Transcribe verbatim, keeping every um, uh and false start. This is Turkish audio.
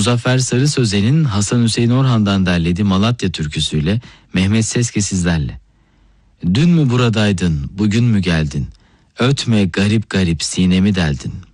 Muzaffer Sarı Sözen'in Hasan Hüseyin Orhan'dan derlediği Malatya türküsüyle Mehmet Seske sizlerle. Dün mü buradaydın, bugün mü geldin? Ötme garip garip sinemi deldin.